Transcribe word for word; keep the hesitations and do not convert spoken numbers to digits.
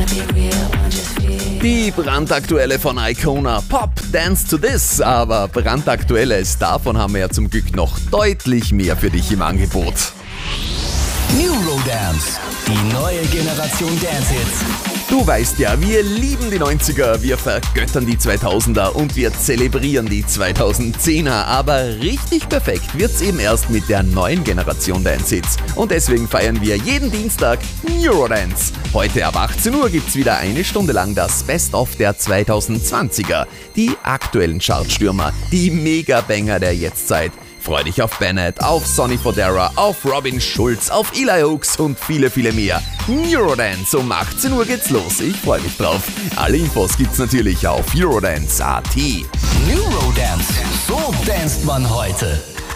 Die brandaktuelle von Icona, Pop, Dance to This. Aber brandaktuelles, davon haben wir ja zum Glück noch deutlich mehr für dich im Angebot. Eurodance, die neue Generation Dance-Hits. Du weißt ja, wir lieben die neunziger, wir vergöttern die zweitausender und wir zelebrieren die zweitausendzehner. Aber richtig perfekt wird's eben erst mit der neuen Generation Dance-Hits. Und deswegen feiern wir jeden Dienstag Eurodance. Heute ab achtzehn Uhr gibt's wieder eine Stunde lang das Best-of der zweitausendzwanziger. Die aktuellen Chartstürmer, die Megabanger der Jetztzeit. Freu dich auf Bennett, auf Sonny Fodera, auf Robin Schulz, auf Eli Hooks und viele, viele mehr. Eurodance, um achtzehn Uhr geht's los. Ich freue mich drauf. Alle Infos gibt's natürlich auf Eurodance Punkt at. Eurodance, so danst man heute.